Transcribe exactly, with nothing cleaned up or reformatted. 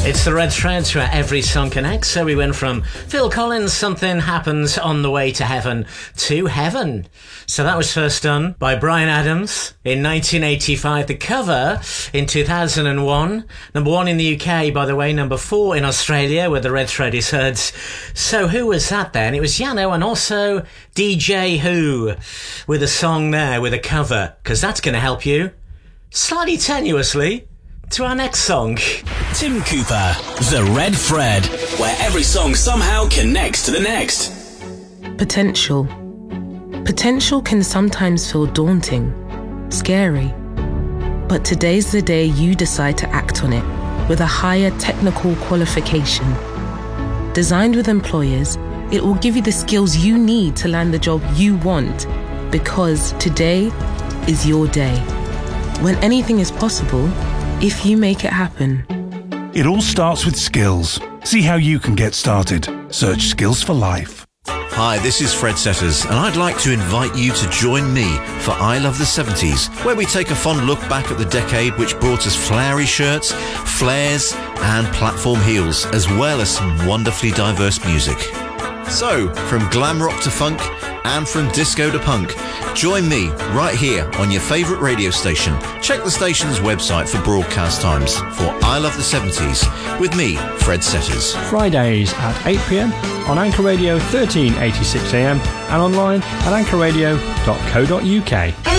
It's the Red Threads where every song connects. So we went from Phil Collins' Something Happens on the Way to Heaven to Heaven. So that was first done by Bryan Adams in nineteen eighty-five. The cover in two thousand one. Number one in the U K, by the way. Number four in Australia, where the Red Thread is heard. So who was that then? It was Yano and also D J Who with a song there, with a cover, because that's going to help you slightly tenuously to our next song. Tim Cooper, The Red Thread, where every song somehow connects to the next. Potential. Potential can sometimes feel daunting, scary. But today's the day you decide to act on it with a higher technical qualification. Designed with employers, it will give you the skills you need to land the job you want, because today is your day. When anything is possible, if you make it happen. It all starts with skills. See how you can get started. Search Skills for Life. Hi, this is Fred Setters, and I'd like to invite you to join me for I Love the seventies, where we take a fond look back at the decade which brought us flowery shirts, flares, and platform heels, as well as some wonderfully diverse music. So, from glam rock to funk, and from disco to punk, join me right here on your favourite radio station. Check the station's website for broadcast times for I Love the seventies with me, Fred Setters. Fridays at eight p m on Anchor Radio thirteen eighty-six A M and online at anchor radio dot co dot U K.